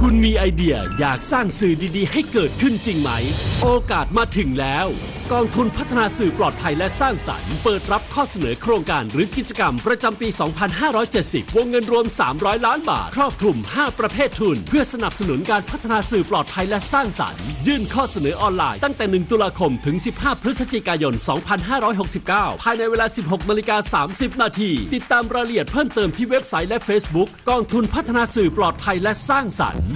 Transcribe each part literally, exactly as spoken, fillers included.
คุณมีไอเดียอยากสร้างสื่อดีๆให้เกิดขึ้นจริงไหมโอกาสมาถึงแล้วกองทุนพัฒนาสื่อปลอดภัยและสร้างสรรค์เปิดรับข้อเสนอโครงการหรือกิจกรรมประจำปี สองพันห้าร้อยเจ็ดสิบ วงเงินรวม สามร้อย ล้านบาทครอบคลุม ห้า ประเภททุนเพื่อสนับสนุนการพัฒนาสื่อปลอดภัยและสร้างสรรค์ยื่นข้อเสนอออนไลน์ตั้งแต่ หนึ่ง ตุลาคมถึง สิบห้า พฤศจิกายน สองพันห้าร้อยหกสิบเก้า ภายในเวลา สิบหก นาฬิกา สามสิบ นาทีติดตามรายละเอียดเพิ่มเติมที่เว็บไซต์และ Facebook กองทุนพัฒนาสื่อปลอดภัยและสร้างสรรค์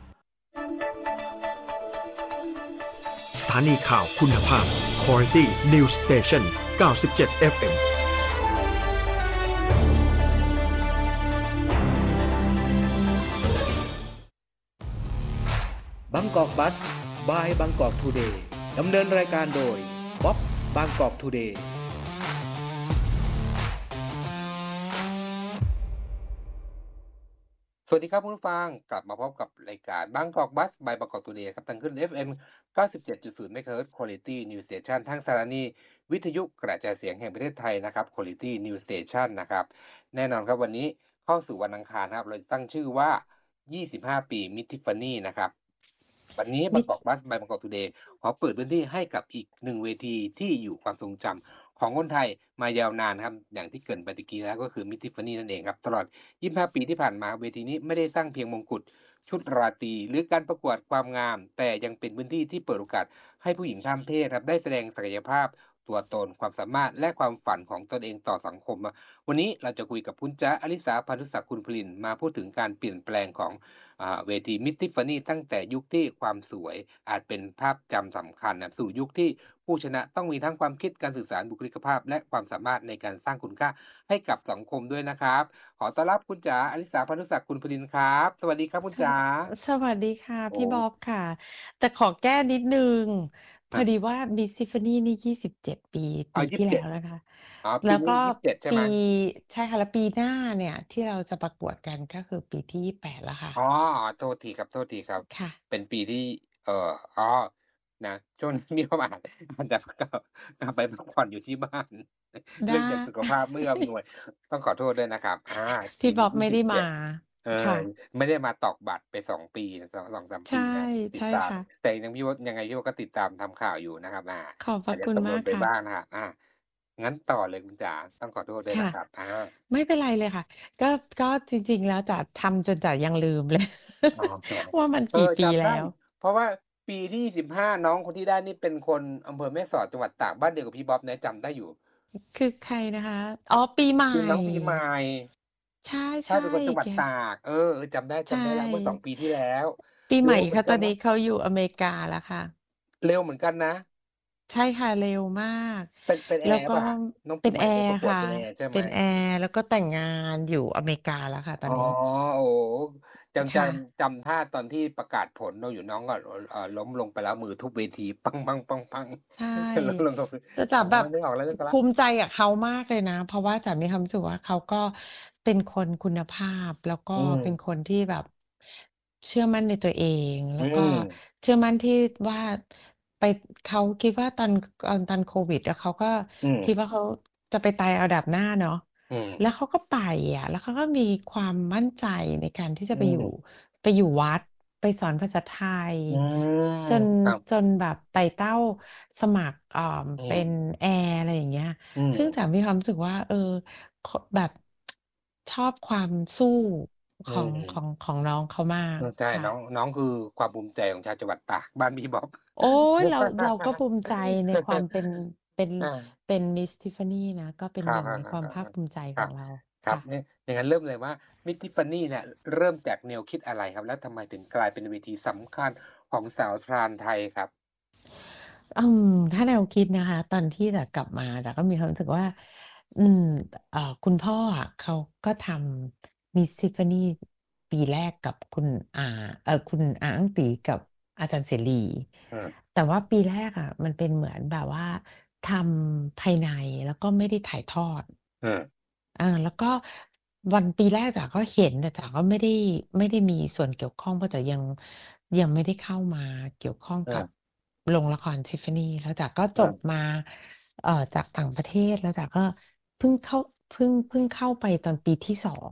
สถานีข่าวคุณภาพ Quality News Station เก้าสิบเจ็ด เอฟ เอ็มบางกอกบัส by บางกอกทูเดย์ดำเนินรายการโดยบ๊อบบางกอกทูเดย์สวัสดีครับผู้ฟังกลับมาพบกับรายการบางกอกบัส by บางกอกทูเดย์ครับทางขึ้น เอฟ เอ็ม เก้าสิบเจ็ดจุดศูนย์ เมกะเฮิรตซ์ Quality News Station ทั้งสถานีวิทยุกระจายเสียงแห่งประเทศไทยนะครับ Quality News Station นะครับแน่นอนครับวันนี้เข้าสู่วันอังคารครับเราตั้งชื่อว่ายี่สิบห้าปีมิสทิฟฟานี่นะครับวันนี้บางกอกบัส by บางกอกทูเดย์ขอเปิดพื้นที่ให้กับอีกหนึ่งเวทีที่อยู่ความทรงจำของคนไทยมายาวนานครับอย่างที่เกริ่นไปตะกี้แล้วก็คือมิสทิฟฟานี่นั่นเองครับตลอดยี่สิบห้าปีที่ผ่านมาเวทีนี้ไม่ได้สร้างเพียงมงกุฎชุดราตรีหรือการประกวดความงามแต่ยังเป็นพื้นที่ที่เปิดโอกาสให้ผู้หญิงข้ามเพศครับได้แสดงศักยภาพตัวตนความสามารถและความฝันของตนเองต่อสังคมวันนี้เราจะคุยกับคุณจ๊ะอลิสาพันธุศักดิ์คุณพลินมาพูดถึงการเปลี่ยนแปลงของเวทีมิสทิฟฟานี่ตั้งแต่ยุคที่ความสวยอาจเป็นภาพจำสำคัญนะสู่ยุคที่ผู้ชนะต้องมีทั้งความคิดการสื่อสารบุคลิกภาพและความสามารถในการสร้างคุณค่าให้กับสังคมด้วยนะครับขอต้อนรับคุณจ๋าอลิสาพันธุศักดิ์คุณพลินครับสวัสดีครับคุณจ๋าสวัสดีค่ะพี่บ๊อบค่ะแต่ขอแก้นิดนึงพอดีว่ามิสทิฟฟานี่นี่ยี่สิบเจ็ดปีปีที่แล้วนะคะแล้วก็ปีใช่ค่ะแล้วปีหน้าเนี่ยที่เราจะประกวดกันก็คือปีที่ยี่สิบแปดแล้วค่ะอ๋อโทษทีครับโทษทีครับค่ะเป็นปีที่เอ่ออ๋อนะช่วงนี้มีประมาณอาจจะกลับไปพักผ่อนอยู่ที่บ้านเรื่องจากสุขภาพเมื่ออำนวยต้องขอโทษด้วยนะครับอ่าพี่บ๊อบไม่ได้มาเออไม่ได้มาตอกบัตรไปสองปีสอง สามปีนะติดตามแต่ยังพี่ว่ายังไงพี่ว่าก็ติดตามทำข่าวอยู่นะครับอ่าขอบคุณมากค่ะไปบ้างนะครับอ่างั้นต่อเลยคุณจ๋าต้องขอโทษด้วยนะครับอ่าไม่เป็นไรเลยค่ะก็ก็จริงๆแล้วจะทำจนจะยังลืมเลยว่ามันกี่ปีแล้วเพราะว่าปีที่ยี่สิบห้าน้องคนที่ได้นี่เป็นคนอำเภอแม่สอดจังหวัดตากบ้านเดียวกับพี่บ๊อบนะจำได้อยู่คือใครนะคะอ๋อปีใหม่น้องปีใหม่ใช่ใช่เป็นคนจังหวัดตากเออจำได้จำได้แล้วเมื่อสองปีที่แล้วปีใหม่เขาตอนนี้เขาอยู่อเมริกาแล้วค่ะเร็วเหมือนกันนะใช่ค่ะเร็วมากแล้วก็เป็นแอร์ค่ะเป็นแอร์แล้วก็แต่งงานอยู่อเมริกาแล้วค่ะตอนนี้อ๋อโอ้จำจำจำท่าตอนที่ประกาศผลเราอยู่น้องก็ล้มลงไปแล้วมือทุบเวทีปังปังปังปังใช่แต่จับแบบภูมิใจกับเขามากเลยนะเพราะว่าจับมีความรู้สึกว่าเขาก็เป็นคนคุณภาพแล้วก็เป็นคนที่แบบเชื่อมั่นในตัวเองแล้วก็เชื่อมั่นที่ว่าไปเขาคิดว่าตอนตอนโควิดแล้วเขาก็คิดว่าเขาจะไปตายเอาดับหน้าเนาะแล้วเขาก็ไปอ่ะแล้วเขาก็มีความมั่นใจในการที่จะไปอยู่ไปอยู่วัดไปสอนภาษาไทยจนจนแบบไต่เต้าสมัครอ่าเป็นแอร์อะไรอย่างเงี้ยซึ่งจ๋ามีความรู้สึกว่าเออแบบชอบความสู้ของของของน้องเขามากใช่น้องน้องคือความภูมิใจของชาวจังหวัดตากบ้านพี่บ๊อบโอ้ยเราเราก็ภูมิใจในความเป็นเป็นเป็นมิสทิฟฟานี่นะก็เป็นหนึ่งในความภาคภูมิใจของเราครับเนี่ยอย่างนั้นเริ่มเลยว่ามิสทิฟฟานี่เนี่ยเริ่มจากแนวคิดอะไรครับแล้วทำไมถึงกลายเป็นเวทีสำคัญของสาวทรานไทยครับอืมถ้าแนวคิดนะคะตอนที่แบบกลับมาแต่ก็มีความรู้สึกว่าอืมเอ่อคุณพ่ออ่ะเขาก็ทำมิสทิฟฟานี่ปีแรกกับคุณอาเออคุณอาอั้งตีกับอาจารย์เสรีแต่ว่าปีแรกอ่ะมันเป็นเหมือนแบบว่าทำภายในแล้วก็ไม่ได้ถ่ายทอดอ่าแล้วก็วันปีแรกจ๋าก็เห็นแต่จ๋าก็ไม่ได้ไม่ได้มีส่วนเกี่ยวข้องเพราะจ๋ายังยังไม่ได้เข้ามาเกี่ยวข้องกับโรงละครทิฟฟานี่แล้วจ๋าก็จบมาเอ่อจากต่างประเทศแล้วจ๋าก็เพิ่งเข้าเพิ่งเพิ่งเข้าไปตอนปีที่สอง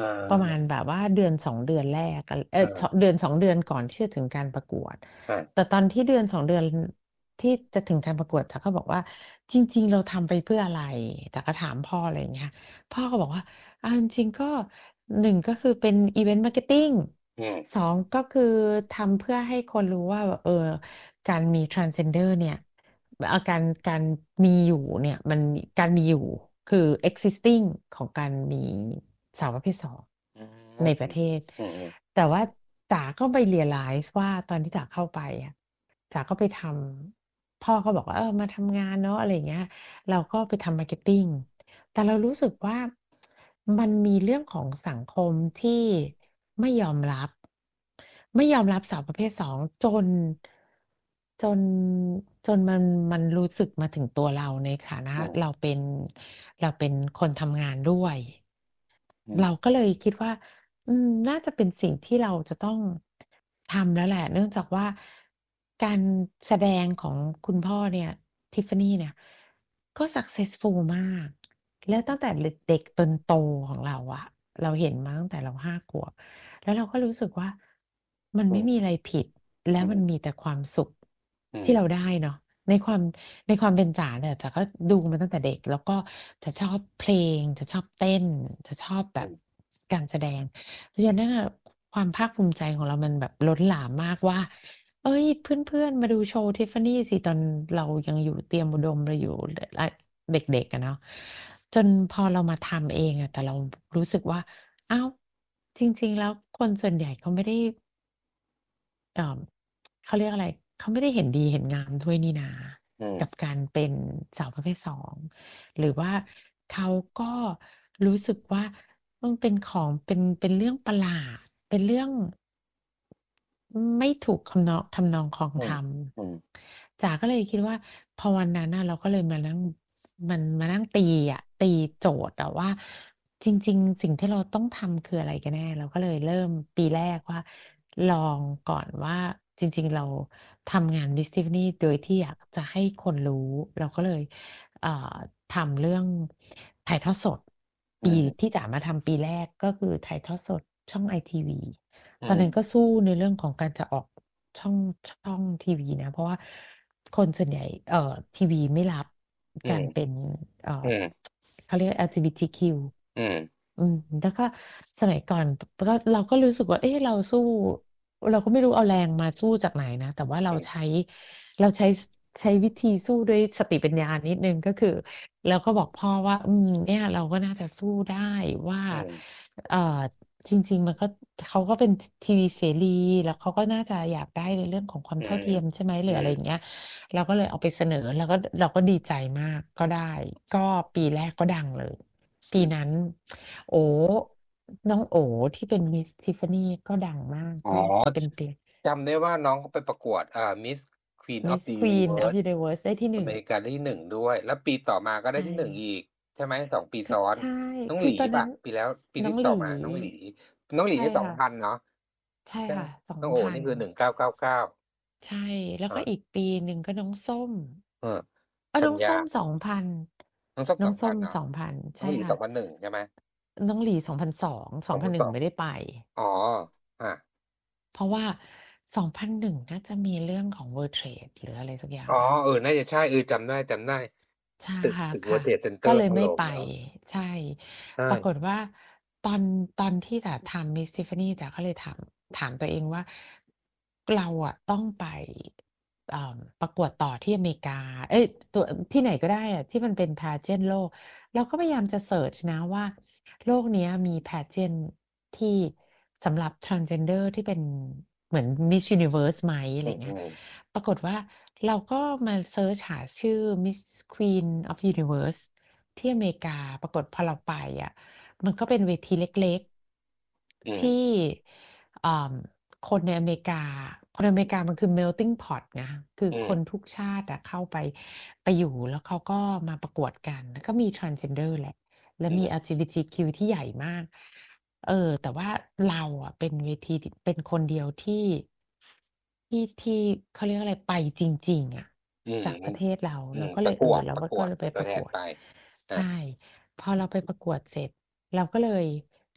ประมาณแบบว่าเดือนสองเดือนแรกอะเออสองเดือนสองเดือนก่อนที่จะถึงการประกวดอ่าแต่ตอนที่เดือนสองเดือนที่จะถึงการประกวดจ๋าก็บอกว่าจริงๆเราทำไปเพื่ออะไรจ๋าก็ถามพ่ออะไรอย่างเงี้ยพ่อก็บอกว่าอ่าจริงๆก็หนึ่งก็คือเป็นอีเวนต์มาร์เก็ตติ้งอืมสองก็คือทำเพื่อให้คนรู้ว่าเออการมี transgender เนี่ยอาการการมีอยู่เนี่ยมันการมีอยู่คือ existing ของการมีสาวประเภทสองอืในมประเทศอืมอืมแต่ว่าจ๋าก็ไปเรียลไลซ์ว่าตอนที่จ๋าเข้าไปอ่ะจ๋าก็ไปทำพ่อก็บอกว่าเออมาทำงานเนาะอะไรอย่างเงี้ยเราก็ไปทำมาร์เก็ตติ้งแต่เรารู้สึกว่ามันมีเรื่องของสังคมที่ไม่ยอมรับไม่ยอมรับสาวประเภทสองจนจนจนมันมันรู้สึกมาถึงตัวเราในฐานะอืมเราเป็นเราเป็นคนทำงานด้วยอืมเราก็เลยคิดว่าอืมน่าจะเป็นสิ่งที่เราจะต้องทำแล้วแหละเนื่องจากว่าการแสดงของคุณพ่อเนี่ยทิฟฟานี่เนี่ยก็ successful มากแล้วตั้งแต่เด็กๆจนโตของเราอะเราเห็นมาตั้งแต่เราห้าขวบแล้วเราก็รู้สึกว่ามันอืมไม่มีอะไรผิดแล้วอืมมันมีแต่ความสุขอืมที่เราได้เนาะในความในความเป็นจ๋าเนี่ยจ๋าก็ดูมาตั้งแต่เด็กแล้วก็จะชอบเพลงจะชอบเต้นจะชอบแบบการแสดงเพราะฉะนั้นน่ะความภาคภูมิใจของเรามันแบบล้นหลามมากว่าเอ้ยเพื่อนๆมาดูโชว์ทิฟฟานี่สิตอนเรายังอยู่เตรียมอุดมเราอยู่เด็กๆอะเนาะจนพอเรามาทำเองอะแต่เรารู้สึกว่าอ้าวจริงๆแล้วคนส่วนใหญ่เขาไม่ได้ เอ่อเขาเรียกอะไรเขาไม่ได้เห็นดีเห็นงามด้วยนี่นาอืมกับการเป็นสาวประเภทสองหรือว่าเขาก็รู้สึกว่ามันเป็นของเป็นเป็นเรื่องประหลาดเป็นเรื่องไม่ถูกคำนองทำนองคลองธรรมอืมจ๋าก็เลยคิดว่าพอวันนั้นน่ะเราก็เลยมานั่งมันมานั่งตีอ่ะตีโจทย์อะว่าจริงๆสิ่งที่เราต้องทำคืออะไรกันแน่เราก็เลยเริ่มปีแรกว่า ลองก่อนว่าจริงๆเราทำงานดิสติฟนี่โดยที่อยากจะให้คนรู้เราก็เลยเอ่อทำเรื่องถ่ายทอดสดอืปีมที่จ๋ามาทำปีแรกก็คือถ่ายทอดสดช่องไอทีวีอืตอนนั้นก็มสู้ในเรื่องของการจะออกช่องช่องทีวีนะเพราะว่าคนส่วนใหญ่เอ่อทีวีไม่รับอืมการเป็นเอ่ออืมเขาเรียก แอล จี บี ที คิวอืมอืมแล้วก็สมัยก่อนก็เราก็รู้สึกว่าเอ๊ะเราสู้เราก็ไม่รู้เอาแรงมาสู้จากไหนนะแต่ว่าเราใช้เราใช้ใช้วิธีสู้ด้วยสติปัญญานิดนึงก็คือเราก็บอกพ่อว่าอืมเนี่ยเราก็น่าจะสู้ได้ว่าอืมเอ่อจริงๆมันก็เขาก็เป็นทีวีเสรีแล้วเขาก็น่าจะอยากได้ในเรื่องของความอืเท่ามเทียมใช่ไหมหรือืมออะไรอย่างเงี้ยเราก็เลยเอาไปเสนอแล้วก็เราก็ดีใจมากก็ได้ก็ปีแรกก็ดังเลย ปีนั้นโอ้น้องโอที่เป็นมิสทิฟฟานี่ก็ดังมากอ๋อก็เป็นเปียจำได้ว่าน้องเขาไปประกวดอ่า Miss Queen มิ of ส the ควีนออฟ Universe ยูนิเวิร์สได้ที่หนึ่งอเมริกาได้ที่หนึ่งด้วย แล้วปีต่อมาก็ได้ใช่ที่หนึ่งอีก ใช่ไหมสองปีก็ซ้อนใช่น้องหลีป่ะคือตอนนั้นปีแล้วปีที่น้องหลีต่อมาน้องหลี น้องหลีใช่นี่สองค่ะพันเนาะใช่ใช่ไหมค่ะสองน้องโอพันนี่คือหนึ่งเก้าเก้าเก้าใช่แล้วอ่าก็อีกปีหนึ่งก็น้องส้มเออเออสัญญาน้องส้มสองพันน้องส้มน้องส้มสองพันเนาะสองพันน้องหลีสใช่ค่ะองพันหนึ่งใช่ไหมน้องหลีสองพันสองสองพันหนึ่สองพันสองงไม่ได้ไปอ๋ออ่าเพราะว่าสองพันหนึ่งน่าจะมีเรื่องของ World Trade หรืออะไรสักอย่างอ๋อมั้งเออน่าจะใช่เออจำได้จำได้ใช่ตึกค่ะตึกค่ะ World Trade ก็ Center ถเลยไม่ไปล่มเนาะใช่ใช่ปรากฏว่าตอนตอนที่จ๋าทำมิสทิฟฟานี่จ๋าก็เลยถามถามตัวเองว่าเราอะต้องไปเอ่อประกวดต่อที่อเมริกาเอ้ยตัวที่ไหนก็ได้อะที่มันเป็นแพเจนโลกเราก็พยายามจะเสิร์ชนะว่าโลกเนี้ยมีแพเจนที่สำหรับ transgender ที่เป็นเหมือน Miss Universe ไหมอะไรเงี้ยอืมอืมปรากฏว่าเราก็มาเซิร์ชหาชื่อ Miss Queen of Universe ที่อเมริกาปรากฏพอเราไปอ่ะมันก็เป็นเวทีเล็กอืมๆที่อ่าคนในอเมริกาคนอเมริกามันคือ melting pot ไงคืออืมคนทุกชาติอะเข้าไปไปอยู่แล้วเขาก็มาประกวดกันแล้วก็มี transgender แหละและมีอืมแอล จี บี ที คิว ที่ใหญ่มากเออแต่ว่าเราอ่ะเป็นเวทีที่เป็นคนเดียวที่ ที่ที่เขาเรียกอะไรไปจริงๆอ่ะอืมจากประเทศเราอืเรามประกก็เลยเออวดประกเราก็ก็วดเป็นตัเลยไปประกวดวแทนไปอ่ะใช่พอเราไปประกวดเสร็จเราก็เลย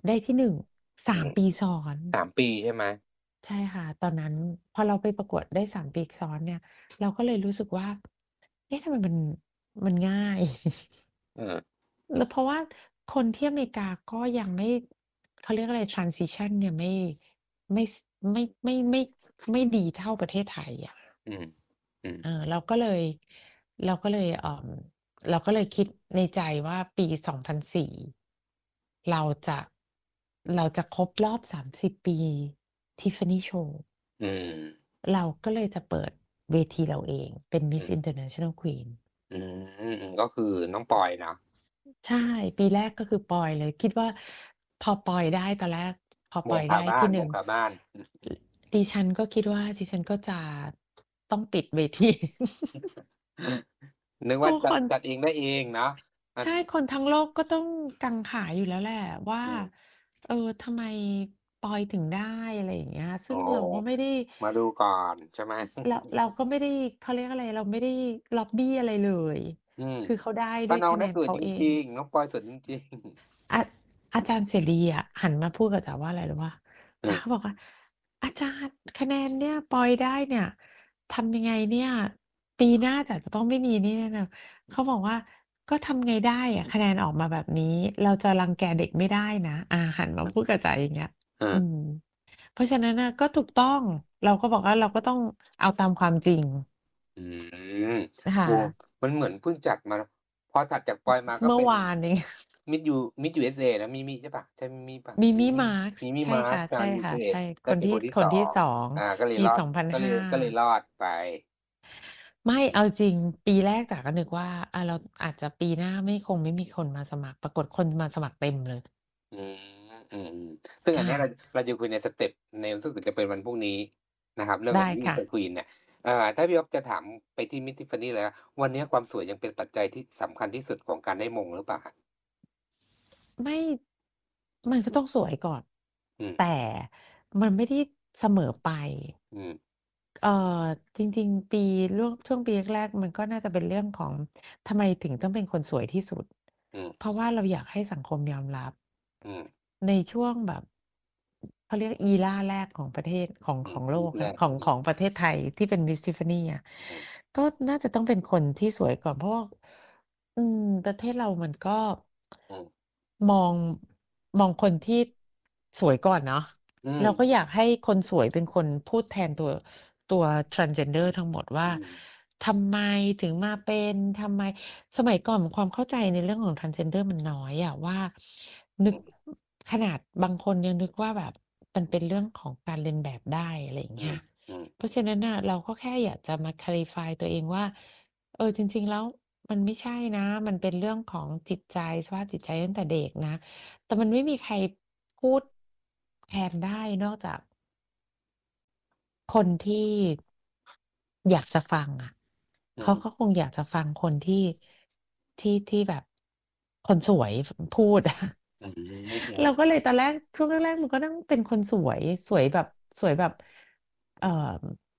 ได้ที่หนึ่งสามอืมปีซ้อนสามปีใช่ไหมใช่ค่ะ ตอนนั้นพอเราไปประกวดได้สามปีซ้อนเนี่ย เราก็เลยรู้สึกว่า เอ๊ะทำไมมันมันง่ายอืมแล้วเพราะว่าคนที่อเมริกาก็ยังไม่เขาเรียกอะไร transition เนี่ยไม่ไม่ไม่ไม่ไม่ไม่ดีเท่าประเทศไทยอ่ะอืมอืมเออเราก็เลยเราก็เลยเออเราก็เลยคิดในใจว่าปีสองพันสี่เราจะเราจะครบรอบสามสิบปีทิฟฟานี่โชว์อืมเราก็เลยจะเปิดเวทีเราเองเป็นอื Miss ม International Queen อืมอืมก็คือน้องปอยเนาะใช่ปีแรกก็คือปอยเลยคิดว่าพอปอยได้ตอนแรกพอมปอยได้งคาบ้านที่หนึ่งมงคาบ้านดิฉันก็คิดว่าดิฉันก็จะต้องปิดเวทีนึกว่าเพราะคนจัดจัดเองได้เองเนาะอันใช่คนทั้งโลกก็ต้องกังขาอยู่แล้วแหละว่าอืมเออทำไมปอยถึงได้อะไรอย่างเงี้ยซึ่โอ้งเราก็ไม่ได้มาดูก่อนใช่ไหมเราเราก็ไม่ได้เขาเรียกอะไรเราไม่ได้ล็อบบี้อะไรเลยอืมคือเขาได้ก็ด้วยคะแนน้องได้สวยจนเขาเองริงๆน้องปอยสวยจริงอาอาจารย์เสรีอ่ะหันมาพูดกับจ๋าว่าอะไรรู้ป่ะๆอืมจ๋าบอกว่าอาจารย์คะแนนเนี่ยปอยได้เนี่ยทำยังไงเนี่ยปีหน้าจ๋าจะต้องไม่มีนี่แน่นอนเขาบอกว่า ก็ทำไงได้อะคะแนนออกมาแบบนี้เราจะรังแกเด็กไม่ได้นะอาหันมาพูดกับจ๋าอย่างเงี้ยอ่าอืมเพราะฉะนั้นน่ะก็ถูกต้องเราก็บอกว่าเราก็ต้องเอาตามความจริงอืมค่ะโอ้มันเหมือนเพิ่งจัดมาพอถัดจากปอยมาก็เมื่อเป็นวานเองมิสยูมิสยูเอสเอนะมีมีใช่ปะใช่มีปะมีมี่มีมีมาร์คมีมีใช่มาร์คค่ะใช่การยูเอสเอค่ะใช่คได้เป็นนที่คนที่สอคนที่งสองอ่าก็เลยปีรอดสองพันก็เลยห้าก็เลยรอดไปไม่เอาจริงปีแรกจ๋าก็นึกว่าอ่ะเราอาจจะปีหน้าไม่คงไม่มีคนมาสมัครปรากฏคนมาสมัครเต็มเลยอืมอืมอืมซึ่งอันเนี้ยค่ะเราเราจะคุยในสเต็ปในรู้สึกจะเป็นวันพรุ่งนี้นะครับเรื่องของได้ Miss ค่ะ Inter Queen เนี่ยเอ่อถ้าพี่อ๊อฟจะถามไปที่ Miss Tiffany แล้ววันนี้ความสวยยังเป็นปัจจัยที่สำคัญที่สุดของการได้มงหรือเปล่าฮะไม่มันก็ต้องสวยก่อนอืมแต่มันไม่ได้เสมอไปอืมเอ่อจริงๆปีร่วงช่วงปีแรกๆมันก็น่าจะเป็นเรื่องของทำไมถึงต้องเป็นคนสวยที่สุดอืมเพราะว่าเราอยากให้สังคมยอมรับอืมในช่วงแบบเขาเรียกอีราแรกของประเทศของอืมของโลกยุคแรกอะของอืมของประเทศไทยที่เป็นมิส s ิฟ f นีอะอืมก็น่าจะต้องเป็นคนที่สวยก่อนเพราะว่าอืมประเทศเรามันก็อืมมองมองคนที่สวยก่อนเนาะอืมเราก็อยากให้คนสวยเป็นคนพูดแทนตัวตัว transgender ทั้งหมดว่าอืมทำไมถึงมาเป็นทำไม สมัยก่อนความเข้าใจในเรื่องของ transgender มันน้อยอะว่านึกอืมขนาดบางคนยังนึกว่าแบบมันเป็นเรื่องของการเลียนแบบได้อะไรอย่างอืมเงี้ยอืมเพราะฉะนั้นน่ะเราก็แค่อยากจะมา clarify ตัวเองว่าเออจริงๆแล้วมันไม่ใช่นะมันเป็นเรื่องของจิตใจสภาพจิตใจตั้งแต่เด็กนะแต่มันไม่มีใครพูดแทนได้นอกจากคนที่อยากจะฟังอะ เขาก็อืมคงอยากจะฟังคนที่ที่ที่แบบคนสวยพูดอะอืมอืเรามก็เลยตอนแรกช่วงแรกๆมันก็ต้องเป็นคนสวยสวยแบบสวยแบบเอ่อ